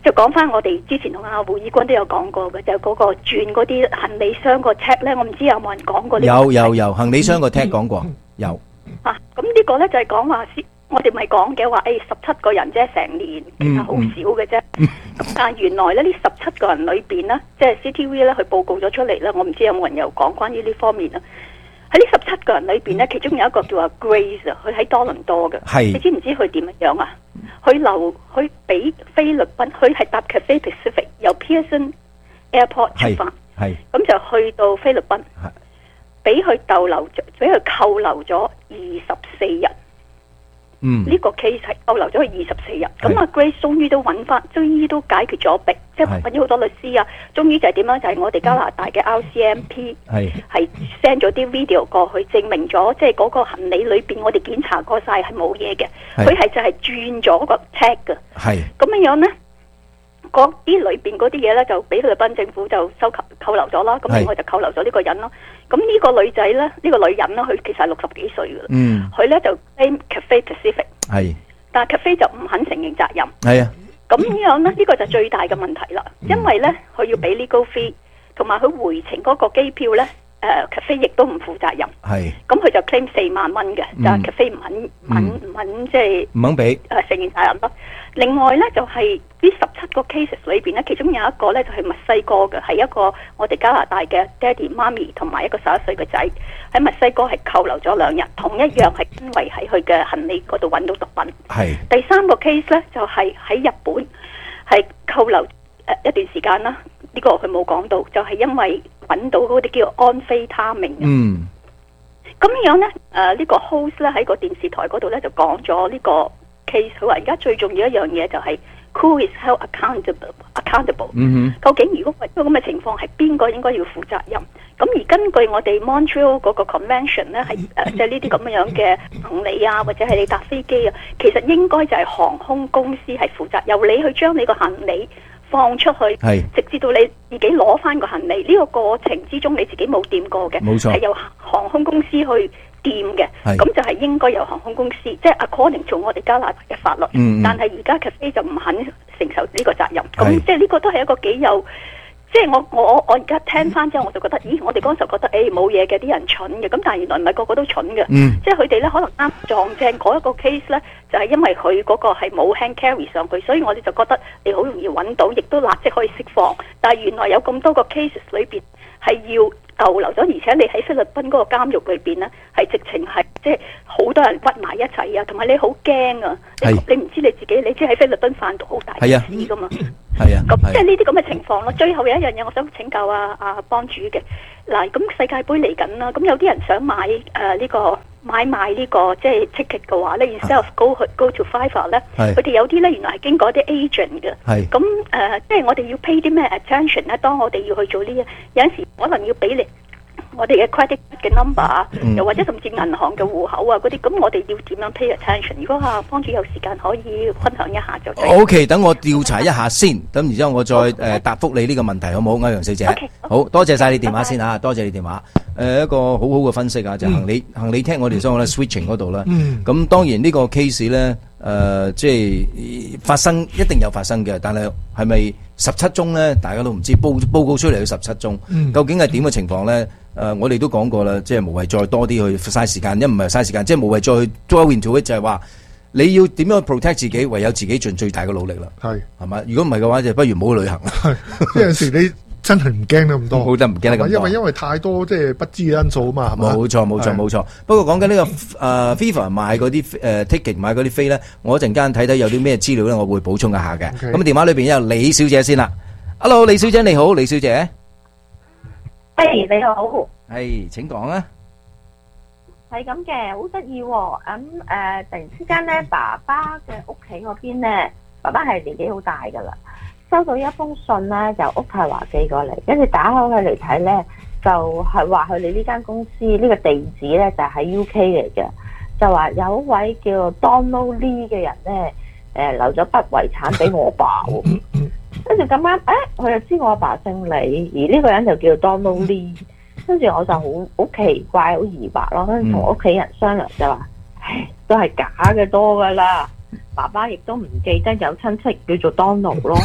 就講翻我哋之前同阿胡義軍都有講過嘅，就嗰、是、個轉嗰啲行李箱個 tag 咧，我唔知有冇人講過呢個。 有有有，行李箱個 tag 講過，有。 啊，咁呢個咧就係講話，我哋咪講嘅話，誒十七個人啫，成年其實好少嘅啫。咁、嗯嗯、但係原來咧呢十七個人裏邊咧，即係 C T V 咧，佢報告咗出嚟咧，我唔知有冇人有講關於呢方面啊。喺呢十七個人裏邊咧，其中有一個叫阿 Grace 啊，佢喺多倫多嘅。係。你知唔知佢點樣啊？佢留佢俾菲律賓，佢係搭 Cathay Pacific 由 Pearson Airport 出發，係咁就去到菲律賓，俾佢逗留咗，俾佢扣留咗二十四日。嗯，呢、這個 case 係逗留咗佢二十四日。咁阿 Grace 終於都揾翻，終於都解決咗弊，即係揾咗好多律師啊。終於就係點樣？就係、是、我哋加拿大嘅 R C M P 係係 send 咗啲 video 過去，證明咗即係嗰個行李裏邊，我哋檢查過晒係冇嘢嘅。佢係就係轉咗個 tag 嘅。係咁樣樣咧，嗰啲裏邊嗰啲嘢咧就俾菲律賓政府就收扣扣留咗啦。咁另外就扣留咗呢個人咯。咁呢個女仔咧，呢、這個女人咧，佢其實係六十幾歲噶啦。嗯，佢咧就 claim Cathay Pacific。係，但係 Cathay 就唔肯承認責任。係啊，咁樣咧，呢、這個就最大嘅問題啦。因為咧，佢要俾 legal fee，同埋佢回程嗰個機票咧，誒 Cathay 亦都唔負責任。係，咁佢就 claim 四萬蚊嘅，就係 Cathay 唔肯唔肯唔肯即係唔肯俾誒承認責任咯。另外咧就係呢十七個 cases 裏邊咧，其中有一個咧就係墨西哥嘅，係一個我哋加拿大嘅爹哋媽咪同埋一個十一歲嘅仔喺墨西哥係扣留咗兩日，同一樣係因為喺佢嘅行李嗰度揾到毒品。係第三個 case 咧就係、是、喺日本係扣留誒一段時間啦，呢、這個佢冇講到，就係、是、因為揾到嗰啲叫安非他命。嗯，咁樣咧誒呢、呃這個 host 咧喺個電視台嗰度咧就講咗呢個。case 佢話而家最重要一樣嘢就係 who is held accountable accountable、嗯、究竟如果係咁嘅情況係邊個應該要負責任？咁而根據我哋 Montreal 嗰個 convention 咧係誒即係呢啲咁樣嘅行李啊或者係你搭飛機啊，其實應該就係航空公司係負責，由你去將你個行李放出去，直至到你自己攞翻個行李呢、這個過程之中你自己冇掂過嘅，冇錯，係由航空公司去掂嘅，咁就係應該由航空公司，即係 according to 我哋加拿大嘅法律。嗯、但係而家 Cathay 就唔肯承受呢個責任，咁即係呢個都係一個幾有，即係我我我而家聽翻之後我就覺得，咦，我哋嗰時候覺得誒冇嘢嘅，啲人蠢嘅，咁但係原來唔係個個都蠢嘅，嗯、即係佢哋咧可能啱撞正嗰一個 case 咧，就係因為佢嗰個係冇 hand carry 上去，所以我哋就覺得你好容易揾到，亦都立即可以釋放。但係原來有咁多個 cases 裏邊係要逗留咗，而且你喺菲律賓嗰個監獄裏邊呢，係直情係即係好多人屈埋一齊啊，同埋你好驚啊！你你唔知你自己，你知喺菲律賓販毒好大件事噶嘛？係啊，咁即係呢啲咁嘅情況咯。最後有一樣嘢，我想請教阿阿幫主嘅嗱，咁世界盃嚟緊啦，咁有啲人想買誒呢、呃這個買賣呢、這個即係 ticket 嘅話咧 instead of go go to Fiverr 咧，佢哋有啲咧原來係經過啲 agent 嘅，咁誒、呃、即係我哋要 pay 啲咩 attention 咧？當我哋要去做呢嘢，有陣時可能要俾你。我哋嘅 credit 嘅 number 啊、嗯，又或者甚至銀行嘅戶口啊嗰啲，咁我哋要點樣 pay attention？如果啊幫主有時間可以分享一下就。O、okay, K， 等我調查一下先，咁然之後我再誒、呃、答覆你呢個問題，好唔好？歐陽小姐， okay, 好多謝晒你電話先啊，多謝你電話。誒、呃、一個好好嘅分析啊，就係、行李、嗯、行李聽我哋所講咧 switching 嗰度啦。咁、嗯、當然呢個 case 咧，誒、呃、即係發生一定有發生嘅，但係係咪十七宗咧？大家都唔知報報告出嚟有十七宗，嗯、究竟係點嘅情況咧？誒、呃，我哋都講過啦，即係無謂再多啲去嘥時間，一唔係嘥時間，即係無謂再去 draw into it，就係話你要點樣 protect 自己，唯有自己盡最大嘅努力啦。係係嘛？如果唔係嘅話，就不如唔好去旅行啦。係，有陣時你真係唔驚得咁多，好得唔驚得咁多，因為因為太多即係不知嘅因素啊嘛，係嘛？冇錯冇錯冇錯。不過講緊呢個誒 FIFA 買嗰啲誒 ticket 買嗰啲飛咧，我一陣間睇睇有啲咩資料咧，我會補充一下嘅。咁、okay. 電話裏邊有李小姐先啦。Hello， 李小姐你好，李小姐。 誒、hey, 你好， 係、hey, 請講啊。 係咁嘅，好得意喎。咁、嗯、誒、呃，突然之間咧，爸爸嘅屋企嗰邊咧，爸爸係年紀好大噶啦，收到一封信咧，就屋太華寄過嚟，跟住打開佢嚟睇咧，就係話佢哋呢間公司呢、這個地址咧就喺、是、U K 嚟嘅，就話有一位叫 Donald Lee 嘅人咧，誒、呃、留咗筆遺產俾我爸喎。跟住咁啱，誒，佢又知我阿爸姓李，而呢個人就叫 Donald Lee。跟住我就好好奇怪，好疑惑咯。跟住同屋企人商量就話，唉，都係假嘅多噶啦。 爸爸亦都唔記得有親戚叫做當勞咯。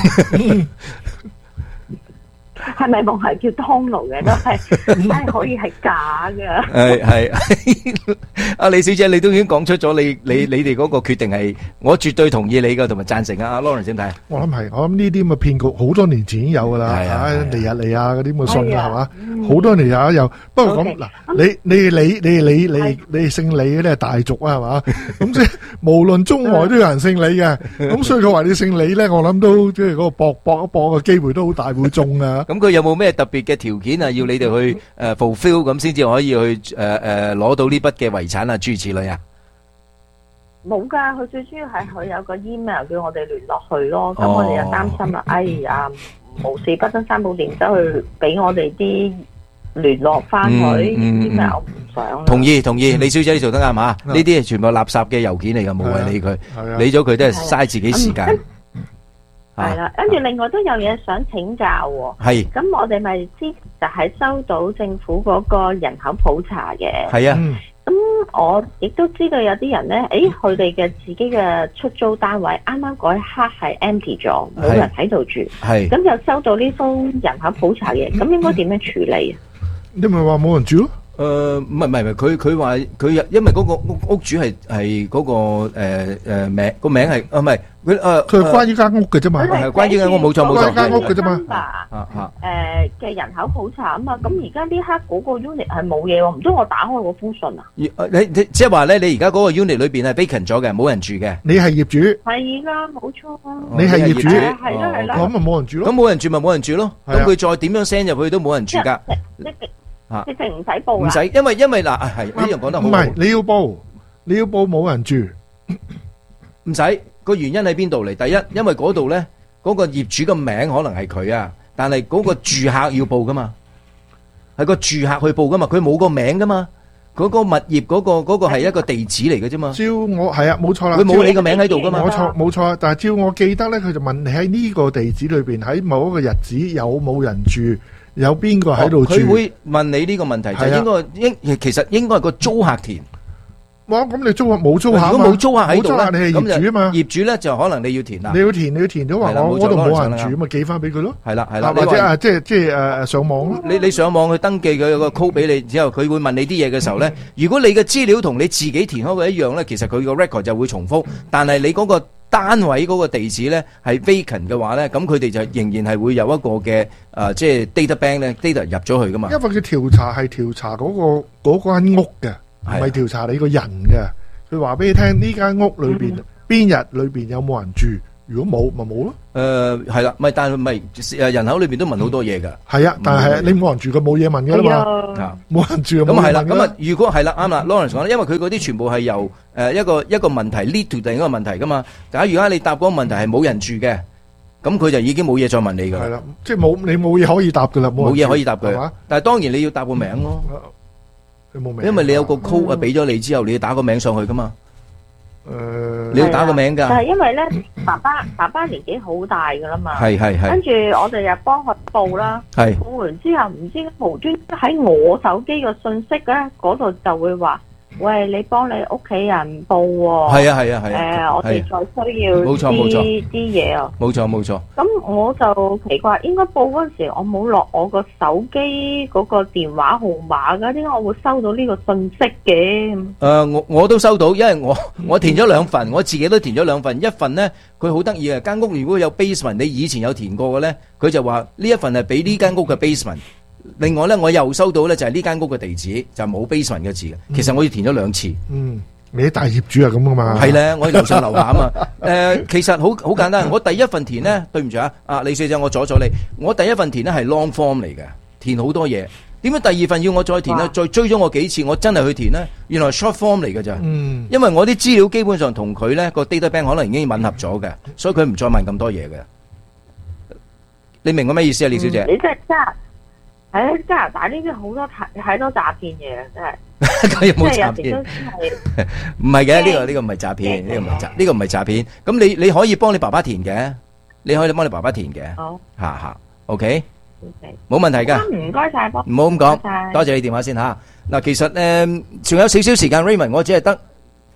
係咪夢係叫當勞嘅都係，係可以係假嘅。 係係，阿李小姐，你都已經講出咗你你你哋嗰個決定係，我絕對同意你噶，同埋贊成啊。阿 Lawrence 點睇？ 我諗係，我諗呢啲咁嘅騙局好多年前已經有噶啦，嚇尼日利亞嗰啲咁嘅信㗎係嘛，好多年有有。不過咁嗱，你你你你你你你姓李嗰啲係大族啊係嘛？咁即係無論中外都有人姓李嘅，咁所以佢話你姓李咧，我諗都即係嗰個搏搏一搏嘅機會都好大會中啊。 咁佢有冇咩特別嘅條件啊？要你哋去誒 fulfill 咁先至可以去誒誒攞到呢筆嘅遺產啊？諸如此類啊？ 冇噶，佢最主要係佢有個 email 叫我哋聯絡佢咯。咁我哋又擔心啦，哎呀，無事不登三寶殿走去俾我哋啲聯絡翻佢 email，我唔想。同意同意，李小姐你做得啱嘛？呢啲係全部垃圾嘅郵件嚟噶，冇謂理佢，理咗佢都係嘥自己時間。 係啦，跟住另外都有嘢想請教喎。係。咁我哋咪之前就係收到政府嗰個人口普查嘅。 係啊。 咁我亦都知道有啲人咧，誒佢哋嘅自己嘅出租單位啱啱嗰一刻係 empty 咗，冇人喺度住。係。咁就收到呢封人口普查嘅，咁應該點樣處理啊？ 你咪話冇人住咯？ 誒唔係唔係唔係，佢佢話佢因為嗰個屋屋主係係嗰個誒誒名個名係啊唔係佢誒佢係關於間屋嘅啫嘛， 係關於間屋冇錯冇錯， 間屋嘅啫嘛。 啊啊誒嘅人口普查啊嘛，咁而家呢刻嗰個 unit 係冇嘢喎，唔通我打開嗰封信啊？ 你你即係話咧，你而家嗰個 unit 裏邊係 vacant 咗嘅，冇人住嘅。 你係業主。 係啦，冇錯啊。 你係業主。 係啦係啦。 咁咪冇人住咯。 咁冇人住咪冇人住咯。咁佢再點樣 send 入去都冇人住㗎。 啊！直情唔使報， 唔使，因為因為嗱係呢樣講得好。 唔係你要報，你要報冇人住， 唔使個原因喺邊度嚟？第一，因為嗰度咧嗰個業主嘅名可能係佢啊，但係嗰個住客要報噶嘛，係個住客去報噶嘛，佢冇個名噶嘛，嗰個物業嗰個嗰個係一個地址嚟嘅啫嘛。 照我係啊，冇錯啦， 佢冇你個名喺度噶嘛。 冇錯冇錯，但係照我記得咧，佢就問你喺呢個地址裏邊喺某一個日子有冇人住。有邊個喺度住？ 佢會問你呢個問題，就應該應其實應該係個租客填。 哇！咁你租客冇租客， 如果冇租客喺度咧， 你係業主啊嘛。 業主咧就可能你要填啦。 你要填，你要填咗話我嗰度冇人住，咪寄翻俾佢咯。 係啦係啦， 或者啊，即係即係誒上網咯。 你你上網去登記佢有個 code 俾你之後，佢會問你啲嘢嘅時候咧，如果你嘅資料同你自己填開嘅一樣咧，其實佢個 record 就會重複，但係你嗰個單位嗰個地址咧係 vacant 嘅話咧，咁佢哋就仍然係會有一個嘅誒，即係 data bank 咧 data 入咗去噶嘛。 因為佢調查係調查嗰個嗰間屋嘅，唔係調查你個人嘅。佢話俾你聽呢間屋裏邊邊日裏邊有冇人住，如果冇咪冇咯。 誒係啦，咪但係咪誒人口裏邊都問好多嘢㗎。 係啊，但係你冇人住，佢冇嘢問㗎啦嘛。冇人住咁係啦，咁啊如果係啦啱啦 ，Lawrence 講咧，因為佢嗰啲全部係由誒一個一個問題 lead to 另一個問題㗎嘛。假如而家你答嗰個問題係冇人住嘅，咁佢就已經冇嘢再問你㗎。係啦， 即係冇你冇嘢可以答㗎啦， 冇嘢可以答佢。但係當然你要答個名咯。 佢冇名， 因為你有個 code 啊，俾咗你之後，你要打個名上去噶嘛。誒，你要打個名噶。 但係因為咧，爸爸爸爸年紀好大噶啦嘛。係係係。跟住我哋又幫佢報啦。係。報完之後，唔知無端喺我手機嘅信息咧，嗰度就會話。喂，你幫你屋企人報喎。係啊係啊係啊。誒，我哋再需要冇錯冇錯啲嘢啊。 冇錯冇錯。 咁我就奇怪，應該報嗰陣時我冇落我個手機嗰個電話號碼㗎，點解我會收到呢個信息嘅？ 誒，我我都收到，因為我我填咗兩份，我自己都填咗兩份。一份咧，佢好得意嘅，間屋如果有 basement，你以前有填過嘅咧，佢就話呢一份係俾呢間屋嘅 basement。另外咧，我又收到咧就係呢間屋嘅地址就冇 basement 嘅字嘅。其實我要填咗兩次。 嗯，你啲大業主係咁噶嘛？ 係咧，我喺樓上樓下啊嘛。誒，其實好好簡單。我第一份填咧，對唔住啊，啊李小姐，我阻咗你。我第一份填咧係 long form 嚟嘅，填好多嘢。點解第二份要我再填咧？再追咗我幾次，我真係去填咧，原來 short form 嚟嘅咋。嗯。因為我啲資料基本上同佢咧個 data bank 可能已經吻合咗嘅，所以佢唔再問咁多嘢嘅。你明我咩意思啊，李小姐？ 你真係揸。喺加拿大呢啲好多太太多詐騙嘢，真係。 佢有冇詐騙？唔係嘅，呢個呢個唔係詐騙，呢個唔係詐，呢個唔係詐騙。咁你你可以幫你爸爸填嘅，你可以幫你爸爸填嘅。好。嚇嚇 ，OK。冇問題㗎。 唔該曬， 唔好咁講，多謝你電話先嚇。嗱，其實誒仲有少少時間 ，Raymond，我只係得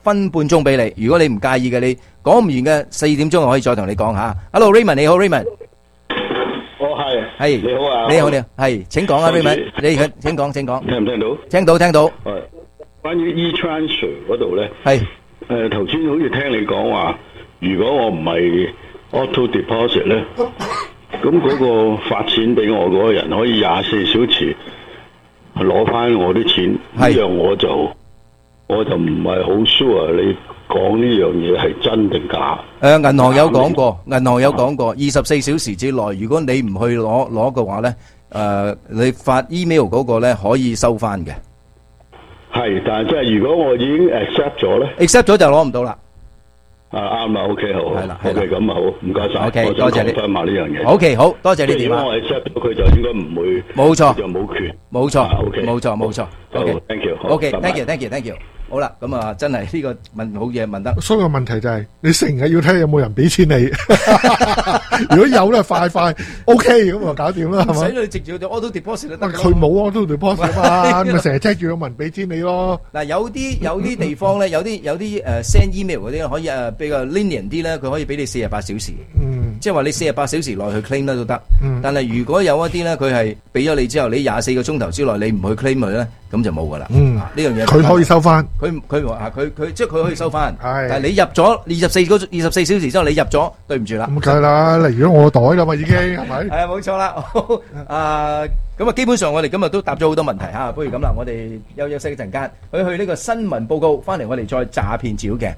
分半鐘俾你。如果你唔介意嘅，你講唔完嘅四點鐘我可以再同你講下。Hello Raymond， 你好 Raymond。 哦係。 係。 你好啊。 你好你好。係，請講啊 Raymond， 你請講請講。 聽唔聽到？ 聽到聽到。 係。關於 e-transfer 嗰度咧。 係。 誒頭先好似聽你講話，如果我唔係 auto deposit 咧，咁嗰個發錢俾我嗰個人可以廿四小時攞翻我啲錢，呢樣我就我就唔係好 sure 你講呢樣嘢係真定假？ 誒，銀行有講過，銀行有講過，二十四小時之內，如果你唔去攞攞嘅話咧，誒，你發 email 嗰個咧可以收翻嘅。 係，但係即係如果我已經 accept 咗咧 ，accept 咗就攞唔到啦。 啊啱啦 ，OK 好，係啦，OK 咁啊好，唔該晒 ，OK 多謝你， 分埋呢樣嘢。 OK 好多謝你電話。 如果我 accept 咗佢就應該唔會， 冇錯， 就冇權， 冇錯 ，OK， 冇錯冇錯 ，OK，thank you，OK，thank you，thank you，thank you。好啦，咁啊，真係呢個問好嘢問得。 所以個問題就係你成日要睇有冇人俾錢你，如果有咧快快 OK 咁就搞掂啦，係咪？ 唔使你直接就 auto deposit 都得。 佢冇 auto deposit 啊嘛，咪成日 check 住有冇人俾錢你咯。 嗱，有啲有啲地方咧，有啲有啲誒 send email 嗰啲可以誒比較 lenient 啲咧，佢可以俾你四十八小時。嗯，即係話你四十八小時內去 claim 得都得。嗯，但係如果有一啲咧，佢係俾咗你之後，你廿四個鐘頭之內你唔去 claim 佢咧，咁就冇噶啦。嗯，呢樣嘢佢可以收翻。 佢佢話佢佢即係佢可以收翻，但係你入咗二十四個二十四小時之後，你入咗，對唔住啦。 咁梗係啦，嚟咗我個袋啦嘛，已經係咪？ 係啊，冇錯啦。啊，咁啊，基本上我哋今日都答咗好多問題嚇，不如咁啦，我哋休休息一陣間，去去呢個新聞報告，翻嚟我哋再詐騙照嘅。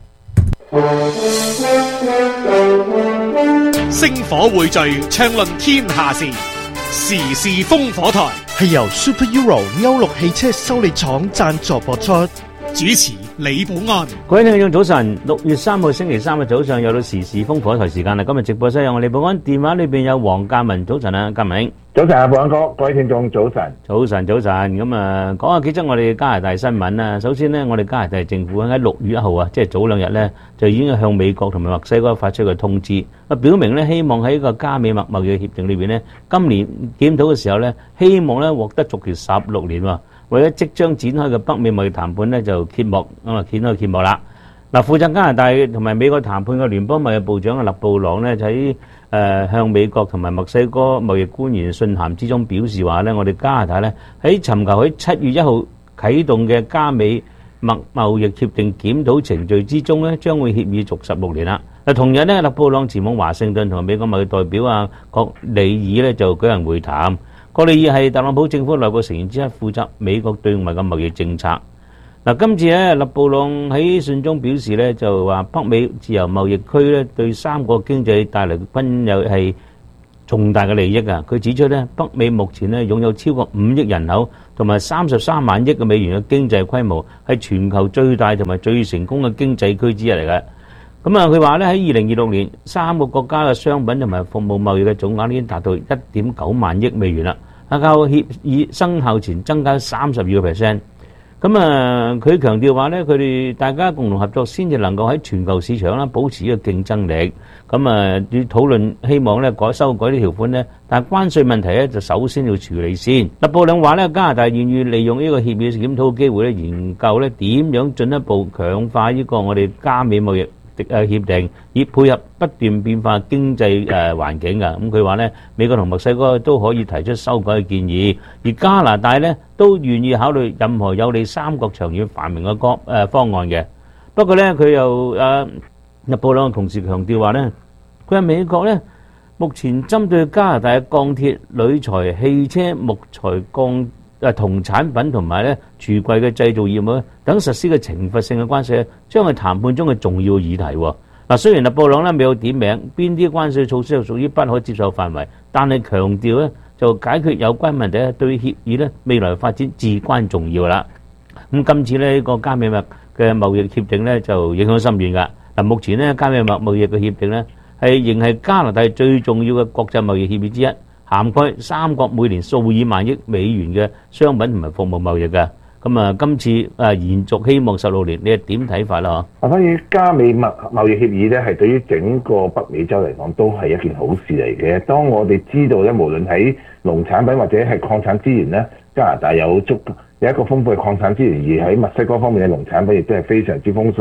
星火匯聚，暢論天下事，時事烽火台係由 Super Euro 歐陸汽車修理廠贊助播出。主持李寶安， 各位聽眾早晨，六月三號星期三嘅早上又到時事烽火台時間啦。今日直播室有我李寶安，電話裏邊有黃嘉文，早晨啊，嘉文。 早晨啊，寶安哥，各位聽眾早晨， 早晨早晨。咁啊，講下幾則我哋加拿大新聞啦。首先呢，我哋加拿大政府喺六月一號啊，即係早兩日呢，就已經向美國同埋墨西哥發出個通知，啊，表明呢希望喺個加美墨貿易協定裏邊呢，今年檢討嘅時候呢，希望呢獲得續期十六年喎。為咗即將展開嘅北美貿易談判呢，就揭幕咁啊，揭開揭幕啦。嗱，負責加拿大同埋美國談判嘅聯邦貿易部長嘅勒布朗呢，就喺誒向美國同埋墨西哥貿易官員信函之中表示話呢，我哋加拿大呢喺尋求喺七月一號啟動嘅加美墨貿易協定檢討程序之中呢，將會協議續十六年啦。嗱，同日呢，勒布朗前往華盛頓同美國貿易代表啊郭里爾呢就舉行會談。郭里爾係特朗普政府內閣成員之一，負責美國對外嘅貿易政策。嗱，今次咧，勒布朗喺信中表示咧，就話北美自由貿易區咧對三個經濟帶嚟均有係重大嘅利益啊！佢指出咧，北美目前咧擁有超過五億人口同埋三十三萬億嘅美元嘅經濟規模，係全球最大同埋最成功嘅經濟區之一嚟嘅。咁啊，佢話咧喺二零二六年，三個國家嘅商品同埋服務貿易嘅總額已經達到一點九萬億美元啦，啊較協議生效前增加三十二個 percent。咁啊，佢強調話咧，佢哋大家共同合作先至能夠喺全球市場啦保持呢個競爭力。咁啊，要討論希望咧改修改啲條款咧，但係關稅問題咧就首先要處理先。勒布朗話咧，加拿大願意利用呢個協議檢討嘅機會咧，研究咧點樣進一步強化呢個我哋加美貿易誒協定，以配合不斷變化經濟誒環境㗎。咁佢話咧，美國同墨西哥都可以提出修改嘅建議，而加拿大咧都願意考慮任何有利三國長遠繁榮嘅方誒方案嘅。不過咧，佢又誒勒布朗同時強調話咧，佢喺美國咧目前針對加拿大嘅鋼鐵、鋁材、汽車、木材、鋼誒銅產品同埋咧櫥櫃嘅製造業務等實施嘅懲罰性嘅關稅，將係談判中嘅重要議題。嗱，雖然勒布朗咧未有點名邊啲關稅措施係屬於不可接受範圍，但係強調咧就解決有關問題咧對協議咧未來發展至關重要啦。咁今次咧呢個加美墨嘅貿易協定咧就影響深遠㗎。嗱，目前咧加美墨貿易嘅協定咧係仍係加拿大最重要嘅國際貿易協議之一，涵蓋三國每年數以萬億美元嘅商品同埋服務貿易嘅。咁啊，今次誒延續希望十六年，你係點睇法啦？ 啊，當然加美貿貿易協議咧，係對於整個北美洲嚟講都係一件好事嚟嘅。當我哋知道咧，無論喺農產品或者係礦產資源咧，加拿大有足有一個豐富嘅礦產資源，而喺墨西哥方面嘅農產品亦都係非常之豐富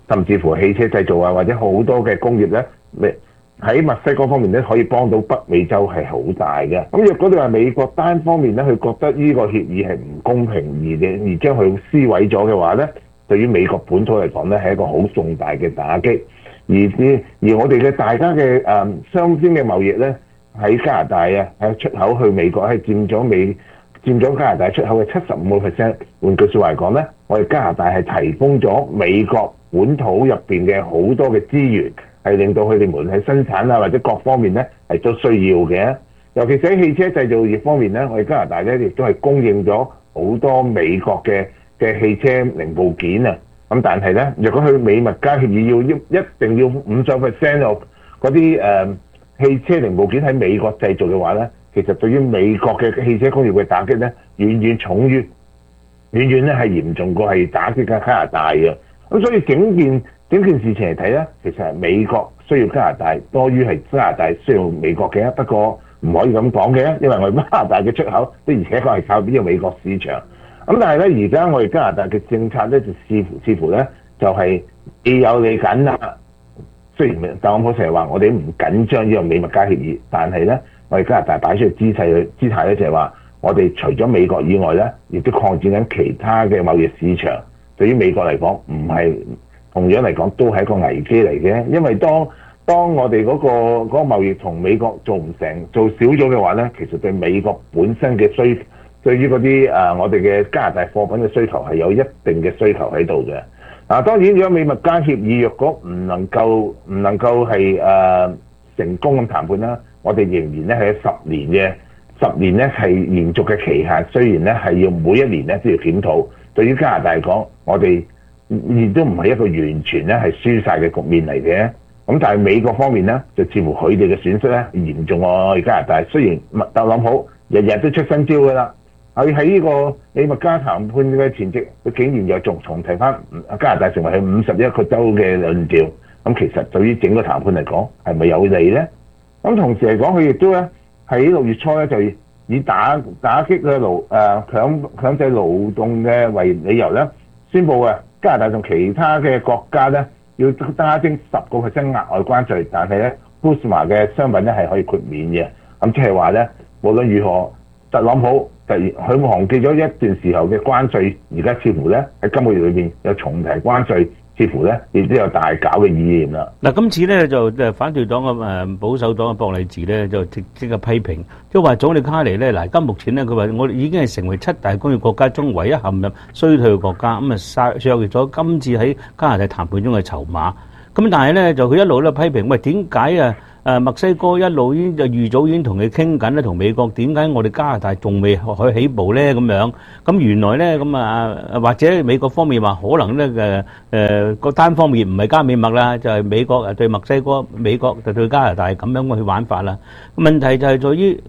甚至乎汽車製造啊，或者好多嘅工業咧，喺墨西哥方面咧可以幫到北美洲係好大嘅。咁若果你話美國單方面咧，佢覺得呢個協議係唔公平而而將佢撕毀咗嘅話咧，對於美國本土嚟講咧係一個好重大嘅打擊。而而我哋嘅大家嘅誒雙邊嘅貿易咧，喺加拿大啊，喺出口去美國係佔咗美佔咗加拿大出口嘅七十五個 percent。換句説話嚟講咧，我哋加拿大係提供咗美國本土入邊嘅好多嘅資源。係令到佢哋無論係生產啊或者各方面咧係都需要嘅，尤其是喺汽車製造業方面咧，我哋加拿大咧亦都係供應咗好多美國嘅嘅汽車零部件啊。咁但係咧，若果佢美墨加協議要一一定要五十 percent 嗰啲誒汽車零部件喺美國製造嘅話咧，其實對於美國嘅汽車工業嘅打擊咧，遠遠重於遠遠咧係嚴重過係打擊緊加拿大嘅。咁所以整件整件事情嚟睇咧，其實係美國需要加拿大多於係加拿大需要美國嘅。不過唔可以咁講嘅，因為我哋加拿大嘅出口的而且確係靠呢個美國市場。咁但係咧，而家我哋加拿大嘅政策咧就似乎似乎咧就係既有你緊啦。雖然特朗普成日話我哋唔緊張呢個美墨加協議，但係咧我哋加拿大擺出嘅姿勢姿態咧就係話，我哋除咗美國以外咧，亦都擴展緊其他嘅貿易市場。對於美國嚟講，唔係同樣嚟講都係一個危機嚟嘅，因為當當我哋嗰個嗰個貿易同美國做唔成做少咗嘅話咧，其實對美國本身嘅需對於嗰啲誒我哋嘅加拿大貨品嘅需求係有一定嘅需求喺度嘅。嗱，當然如果美墨加協議若果唔能夠唔能夠係誒、呃、成功咁談判啦，我哋仍然咧係十年嘅十年咧係連續嘅期限，雖然咧係要每一年咧都要檢討。對於加拿大嚟講，我哋亦都唔係一個完全咧係輸晒嘅局面嚟嘅。咁但係美國方面咧，就似乎佢哋嘅損失咧嚴重喎。加拿大雖然特朗普日日都出新招㗎啦，佢喺呢個美墨加談判嘅前夕，佢竟然又仲重提翻加拿大成為係五十一個州嘅論調。咁其實對於整個談判嚟講，係咪有利咧？咁同時嚟講，佢亦都咧喺六月初咧就以打打擊嘅勞誒強強制勞動嘅為理由咧，宣布啊加拿大同其他嘅國家咧要加徵十個 percent 額外關稅，但係咧 C U S M A 嘅商品咧係可以豁免嘅。咁即係話咧，無論如何，特朗普突然佢忘記咗一段時候嘅關稅，而家似乎咧喺今個月裏邊有重提關稅。似乎咧，亦都有大搞嘅意念啦。 嗱，今次咧就誒反對黨嘅誒保守黨嘅博利治咧就即即刻批評，即係話總理卡尼咧嗱，而家目前咧佢話我哋已經係成為七大工業國家中唯一陷入衰退嘅國家，咁啊削削弱咗今次喺加拿大談判中嘅籌碼。咁但係咧就佢一路咧批評，喂點解啊？誒墨西哥一路已經就預早已經同佢傾緊咧，同美國點解我哋加拿大仲未去起步咧？咁樣咁原來咧咁啊，或者美國方面話可能咧誒誒個單方面唔係加美墨啦，就係美國誒對墨西哥，美國就對加拿大咁樣去玩法啦。問題就係在於。